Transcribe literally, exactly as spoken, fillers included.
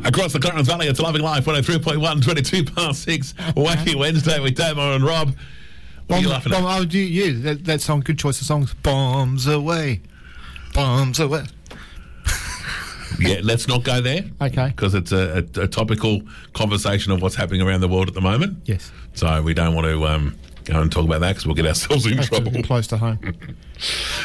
Across the Clarence Valley, it's Loving Life, one oh three point one, twenty-two past six, Wacky Wednesday with Damo and Rob. What are you laughing at? Bomb, oh, yeah, that, that song, good choice of songs. Bombs away. Bombs away. Yeah, let's not go there. Okay. Because it's a, a, a topical conversation of what's happening around the world at the moment. Yes. So we don't want to um, go and talk about that because we'll get ourselves in That's trouble. close to home.